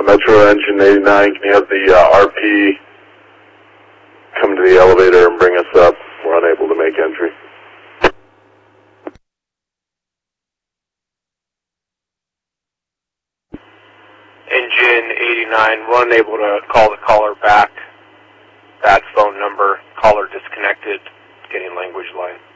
Metro Engine 89, can you have the RP come to the elevator and bring us up? We're unable to make entry. Engine 89, we're unable to call the caller back. That phone number, caller disconnected, getting language line.